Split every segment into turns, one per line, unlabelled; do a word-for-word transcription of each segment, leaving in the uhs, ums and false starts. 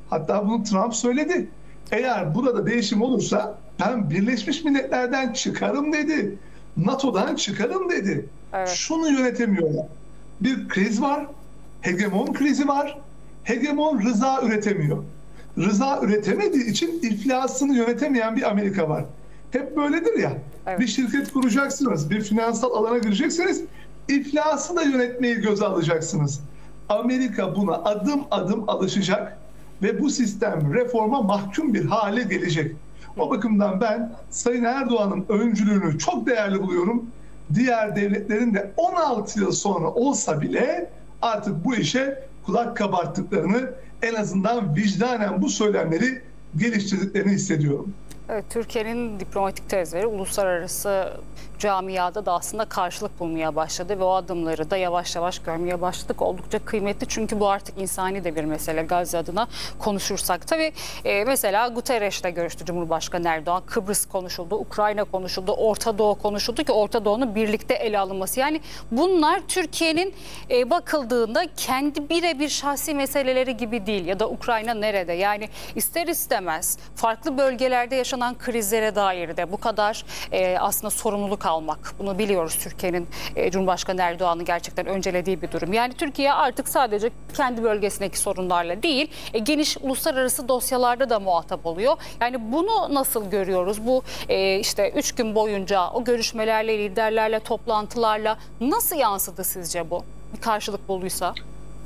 Hatta bunu Trump söyledi. Eğer burada değişim olursa ben Birleşmiş Milletler'den çıkarım dedi. NATO'dan çıkarım dedi.
Evet.
Şunu yönetemiyorlar. Bir kriz var. Hegemon krizi var. Hegemon rıza üretemiyor. Rıza üretemediği için iflasını yönetemeyen bir Amerika var. Hep böyledir ya.
Evet.
Bir şirket kuracaksınız, bir finansal alana gireceksiniz, iflası da yönetmeyi göze alacaksınız. Amerika buna adım adım alışacak ve bu sistem reforma mahkum bir hale gelecek. O bakımdan ben Sayın Erdoğan'ın öncülüğünü çok değerli buluyorum. Diğer devletlerin de on altı yıl sonra olsa bile artık bu işe kulak kabarttıklarını, en azından vicdanen bu söylemleri geliştirdiklerini hissediyorum.
Evet, Türkiye'nin diplomatik tezleri uluslararası camiada da aslında karşılık bulmaya başladı ve o adımları da yavaş yavaş görmeye başladık. Oldukça kıymetli çünkü bu artık insani de bir mesele. Gazze adına konuşursak. Tabii e, mesela Guterres'le görüştü Cumhurbaşkanı Erdoğan. Kıbrıs konuşuldu, Ukrayna konuşuldu, Orta Doğu konuşuldu ki Orta Doğu'nun birlikte ele alınması. Yani bunlar Türkiye'nin e, bakıldığında kendi birebir şahsi meseleleri gibi değil ya da Ukrayna nerede? Yani ister istemez farklı bölgelerde yaşanan krizlere dair de bu kadar e, aslında sorumluluk almak. Bunu biliyoruz, Türkiye'nin e, Cumhurbaşkanı Erdoğan'ın gerçekten öncelediği bir durum. Yani Türkiye artık sadece kendi bölgesindeki sorunlarla değil, e, geniş uluslararası dosyalarda da muhatap oluyor. Yani bunu nasıl görüyoruz? Bu e, işte üç gün boyunca o görüşmelerle, liderlerle, toplantılarla nasıl yansıdı sizce bu? Bir karşılık bulduysa?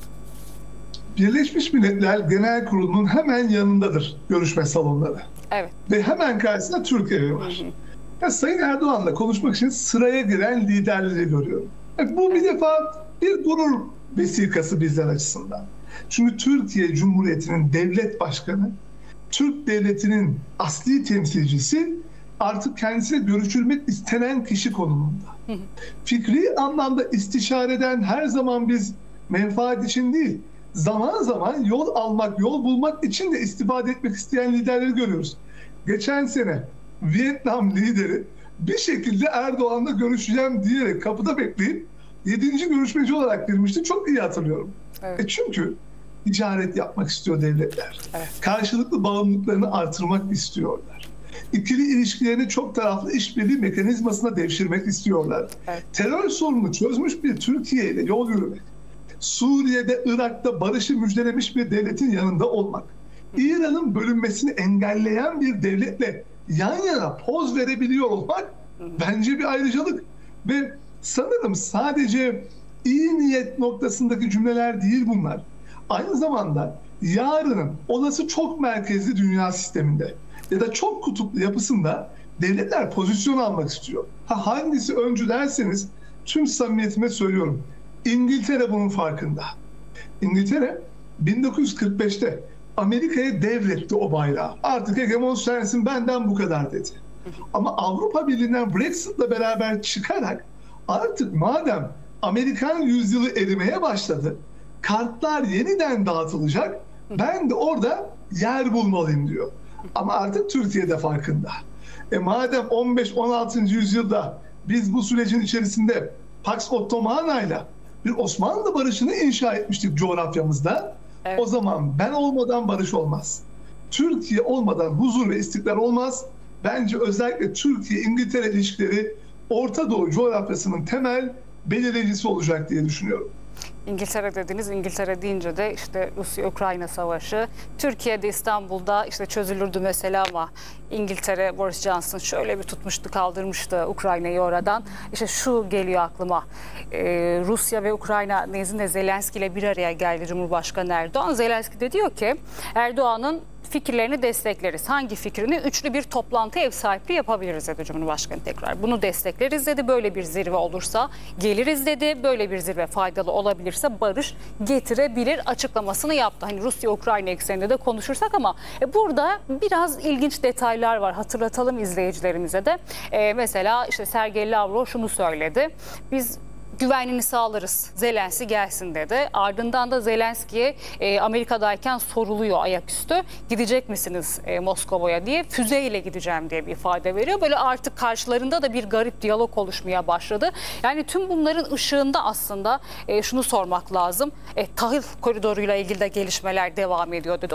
Birleşmiş Milletler Genel Kurulu'nun hemen yanındadır görüşme salonları.
Evet.
Ve hemen karşısında Türkiye var.
Hı hı.
Ya Sayın Erdoğan'la konuşmak için sıraya giren liderleri görüyorum. Yani bu bir defa bir gurur vesikası bizler açısından. Çünkü Türkiye Cumhuriyeti'nin devlet başkanı, Türk devletinin asli temsilcisi artık kendisiyle görüşülmek istenen kişi konumunda.
Hı hı.
Fikri anlamda istişareden her zaman biz menfaat için değil, zaman zaman yol almak, yol bulmak için de istifade etmek isteyen liderleri görüyoruz. Geçen sene Vietnam lideri bir şekilde Erdoğan'la görüşeceğim diyerek kapıda bekleyip yedinci görüşmeci olarak girmişti. Çok iyi hatırlıyorum.
Evet.
E çünkü ticaret yapmak istiyor devletler.
Evet.
Karşılıklı bağımlılıklarını artırmak istiyorlar. İkili ilişkilerini çok taraflı işbirliği mekanizmasına devşirmek istiyorlar.
Evet.
Terör sorununu çözmüş bir Türkiye ile yol yürümek. Suriye'de, Irak'ta barışı müjdelemiş bir devletin yanında olmak. İran'ın bölünmesini engelleyen bir devletle yan yana poz verebiliyor olmak bence bir ayrıcalık. Ve sanırım sadece iyi niyet noktasındaki cümleler değil bunlar. Aynı zamanda yarının olası çok merkezli dünya sisteminde ya da çok kutuplu yapısında devletler pozisyon almak istiyor. Ha, hangisi öncü derseniz tüm samimiyetime söylüyorum. İngiltere bunun farkında. İngiltere bin dokuz yüz kırk beşte Amerika'ya devretti o bayrağı. Artık hegemon sensin, benden bu kadar dedi. Ama Avrupa Birliği'nden Brexit'le beraber çıkarak artık madem Amerikan yüzyılı erimeye başladı, kartlar yeniden dağıtılacak, ben de orada yer bulmalıyım diyor. Ama artık Türkiye de farkında. E madem on beş on altıncı yüzyılda biz bu sürecin içerisinde Pax Ottomana'yla bir Osmanlı barışını inşa etmiştik coğrafyamızda.
Evet.
O zaman ben olmadan barış olmaz. Türkiye olmadan huzur ve istikrar olmaz. Bence özellikle Türkiye-İngiltere ilişkileri Orta Doğu coğrafyasının temel belirleyicisi olacak diye düşünüyorum.
İngiltere dediniz. İngiltere deyince de işte Rusya-Ukrayna savaşı. Türkiye'de, İstanbul'da işte çözülürdü mesela ama İngiltere, Boris Johnson şöyle bir tutmuştu, kaldırmıştı Ukrayna'yı oradan. İşte şu geliyor aklıma. Ee, Rusya ve Ukrayna nezdinde Zelenski ile bir araya geldi Cumhurbaşkanı Erdoğan. Zelenski de diyor ki Erdoğan'ın fikirlerini destekleriz. Hangi fikrini? Üçlü bir toplantı ev sahipliği yapabiliriz dedi Cumhurbaşkanı tekrar. Bunu destekleriz dedi. Böyle bir zirve olursa geliriz dedi. Böyle bir zirve faydalı olabilirse barış getirebilir açıklamasını yaptı. Hani Rusya-Ukrayna ekseninde de konuşursak ama e, burada biraz ilginç detaylar var. Hatırlatalım izleyicilerimize de. E, mesela işte Sergey Lavrov şunu söyledi. Biz güvenliğini sağlarız, Zelenski gelsin dedi. Ardından da Zelenski'ye e, Amerika'dayken soruluyor ayaküstü. Gidecek misiniz e, Moskova'ya diye. Füzeyle gideceğim diye bir ifade veriyor. Böyle artık karşılarında da bir garip diyalog oluşmaya başladı. Yani tüm bunların ışığında aslında e, şunu sormak lazım. E, tahıl koridoruyla ilgili de gelişmeler devam ediyor dedi.